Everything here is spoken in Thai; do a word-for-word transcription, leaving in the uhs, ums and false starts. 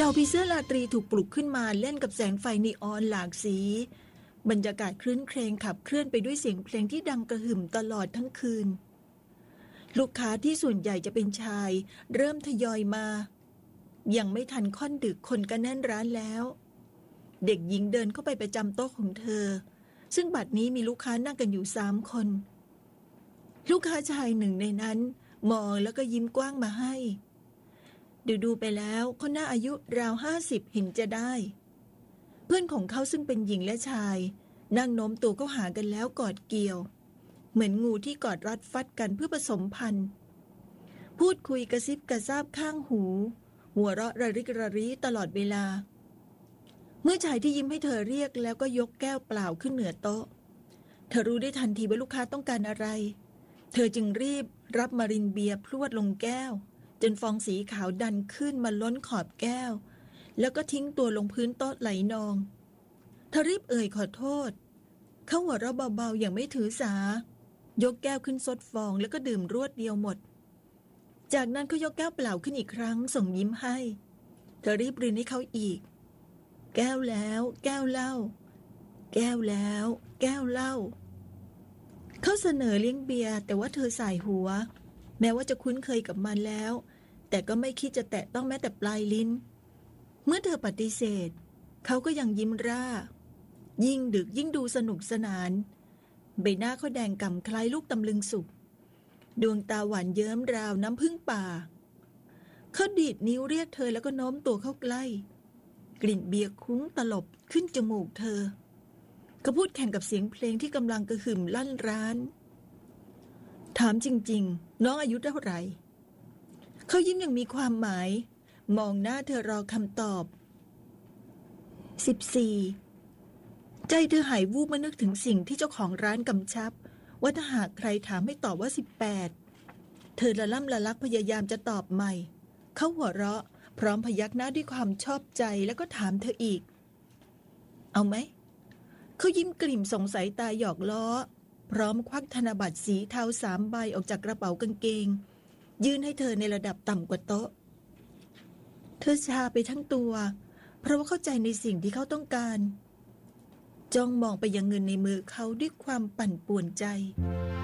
เหล่าผีเสื้อราตรีถูกปลุกขึ้นมาเล่นกับแสงไฟนีออนหลากสีบรรยากาศคลื้นเครงขับเคลื่อนไปด้วยเสียงเพลงที่ดังกระหึ่มตลอดทั้งคืนลูกค้าที่ส่วนใหญ่จะเป็นชายเริ่มทยอยมายังไม่ทันค่อนดึกคนก็แน่นร้านแล้วเด็กหญิงเดินเข้าไปประจำโต๊ะของเธอซึ่งบัดนี้มีลูกค้านั่งกันอยู่สามคนลูกค้าชายหนึ่งในนั้นมองแล้วก็ยิ้มกว้างมาให้ดูดูไปแล้วเขาน่าอายุราวห้าสิบเห็นจะได้เพื่อนของเขาซึ่งเป็นหญิงและชายนั่งโน้มตัวเข้าหากันแล้วกอดเกี่ยวเหมือนงูที่กอดรัดฟัดกันเพื่อผสมพันธุ์พูดคุยกระซิบกระซาบข้างหูหัวเราะระริกระรีตลอดเวลาเมื่อชายที่ยิ้มให้เธอเรียกแล้วก็ยกแก้วเปล่าขึ้นเหนือโต๊ะเธอรู้ได้ทันทีว่าลูกค้าต้องการอะไรเธอจึงรีบรับมารินเบียร์พรวดลงแก้วจนฟองสีขาวดันขึ้นมาล้นขอบแก้วแล้วก็ทิ้งตัวลงพื้นโต๊ะไหลนองเธอรีบเอ่ยขอโทษเขาหัวเราะเบาๆอย่างไม่ถือสายกแก้วขึ้นซดฟองแล้วก็ดื่มรวดเดียวหมดจากนั้นเขายกแก้วเปล่าขึ้นอีกครั้งส่งยิ้มให้เธอรีบรินให้เขาอีกแก้วแล้วแก้วเหล้าแก้วแล้วแก้วเหล้าเขาเสนอเลี้ยงเบียร์แต่ว่าเธอสายหัวแม้ว่าจะคุ้นเคยกับมันแล้วแต่ก็ไม่คิดจะแตะต้องแม้แต่ปลายลิ้นเมื่อเธอปฏิเสธเขาก็ยังยิ้มร่ายิ่งดึกยิ่งดูสนุกสนานใบหน้าเขาแดงก่ำคล้ายลูกตำลึงสุกดวงตาหวานเยิ้มราวน้ำผึ้งป่าเขาดีดนิ้วเรียกเธอแล้วก็โน้มตัวเข้าใกล้กลิ่นเบียร์คุ้งตลบขึ้นจมูกเธอเขาพูดแข่งกับเสียงเพลงที่กำลังกระหึ่มลั่นร้านถามจริงๆน้องอายุเท่าไหร่เขายิ้มอย่างมีความหมายมองหน้าเธอรอคำตอบสิบสี่ใจเธอหายวูบเมื่อนึกถึงสิ่งที่เจ้าของร้านกำชับว่าถ้าหากใครถามให้ตอบว่าสิบแปดเธอละล่ำละลักพยายามจะตอบใหม่เขาหัวเราะพร้อมพยักหน้าด้วยความชอบใจแล้วก็ถามเธออีกเอาไหมเขายิ้มกลิ่มส่งสายตาหยอกล้อพร้อมควักธนบัตรสีเทาสามใบออกจากกระเป๋ากางเกงยื่นให้เธอในระดับต่ำกว่าโต๊ะเธอชาไปทั้งตัวเพราะว่าเข้าใจในสิ่งที่เขาต้องการจ้องมองไปยังเงินในมือเขาด้วยความปั่นป่วนใจ